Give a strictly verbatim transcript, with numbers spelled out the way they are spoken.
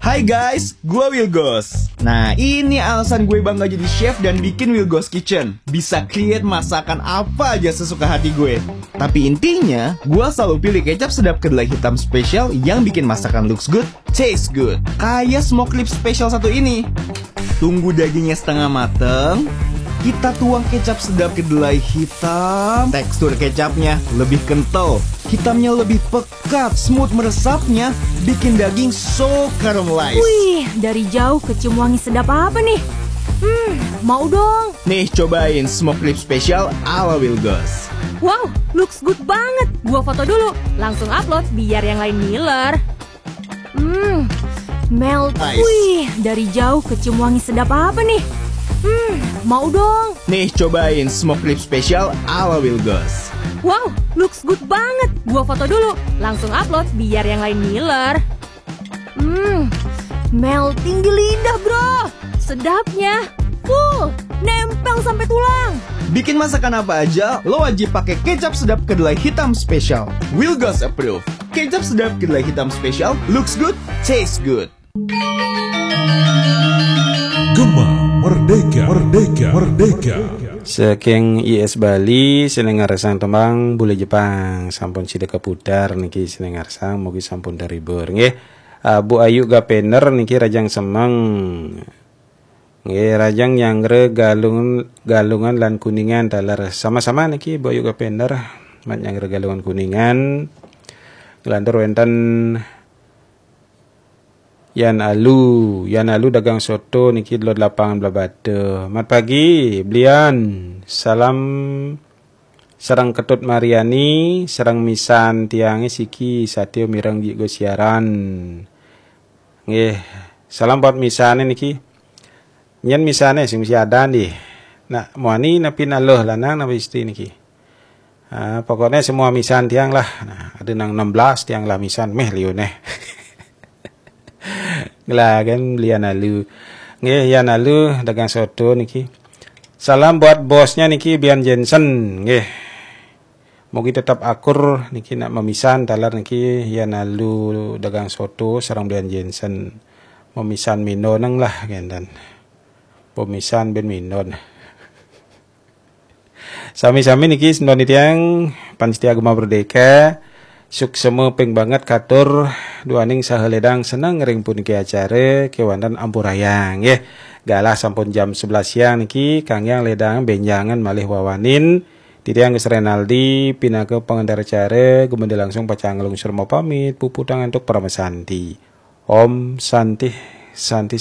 Hai guys, gue Wilgos. Nah, ini alasan gue bangga jadi chef dan bikin Wilgos Kitchen. Bisa create masakan apa aja sesuka hati gue. Tapi intinya, gue selalu pilih kecap sedap kedelai hitam spesial yang bikin masakan looks good, taste good. Kayak smoke rib spesial satu ini. Tunggu dagingnya setengah mateng. Kita tuang kecap sedap kedelai hitam. Tekstur kecapnya lebih kental, hitamnya lebih pekat, smooth meresapnya, bikin daging so caramelized. Wih, dari jauh kecium wangi sedap apa nih? Hmm, mau dong. Nih, cobain smoke rib spesial ala Wilgos. Wow, looks good banget. Gua foto dulu, langsung upload biar yang lain ngiler. Hmm, melt. Nice. Wih, dari jauh kecium wangi sedap apa nih? Hmm, mau dong. Nih, cobain smoke rib spesial ala Wilgos. Wow, looks good banget. Gua foto dulu, langsung upload biar yang lain ngiler. Hmm, melting di lidah bro. Sedapnya full, nempel sampai tulang. Bikin masakan apa aja, lo wajib pakai kecap sedap kedelai hitam spesial. Wilgos approve. Kecap sedap kedelai hitam spesial, looks good, tastes good. Gema Merdeka, Merdeka, Merdeka. Saking I S Bali seneng ngaresang tembang bule Jepang sampun sida keputar niki seneng ngaresang mugi sampun terhibur nggih. Uh, Bu Ayu Gapener niki rajang semeng. Nggih rajang nyangre galungan galungan lan kuningan dalar sama-sama niki Bu Ayu Gapener mat nyangre galungan kuningan. Gelantur wenten Yan Alu, Yan Alu dagang soto niki lo lapangan Blabade. Mat pagi, belian. Salam sarang ketut Mariani, sarang misan tiange siki satyo mireng jigo siaran. Nggih, salam buat misane niki. Nyen misane sing mesti ada nih. Nak muani napi naloh lanang napa istri niki. Ah, pokoknya semua misan tiang lah. Nah, ada nang enam belas tiang lah misan meh liuneh. Lah kan lian alu. Nggih, yan alu dagang soto niki. Salam buat bosnya niki Bian Jensen nggih. Mogi tetap akur niki nak memisan talar niki yan alu dagang soto sareng Bian Jensen. Memisan minon lah gendan. Pemisan ben minon. Sami-sami niki sendoni tiang panitia Gema Merdeka. Suksema peng banget katur duaning saheledang seneng ring pun ke acara kewandan ampurayang nggih. Galah sampun jam sebelas siang niki Kang Yang ledang benjangan malih wawanin titiang geus Renaldi pinake pengendara acara gumende langsung pacang lungsur mau pamit puputangan untuk para mesanti. Om Santi Santi